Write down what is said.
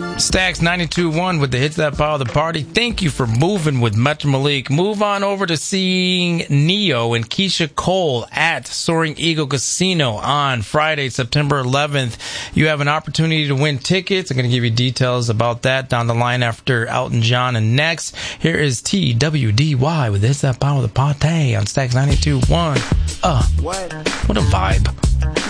Stacks 92.1 with the hits that power the party. Thank you for moving with Metro Malik. Move on over to seeing Neo and Keisha Cole at Soaring Eagle Casino on Friday, September 11th. You have an opportunity to win tickets. I'm going to give you details about that down the line after Elton John. And next, here is TWDY with the hits that power the party on Stacks 92.1. What a vibe.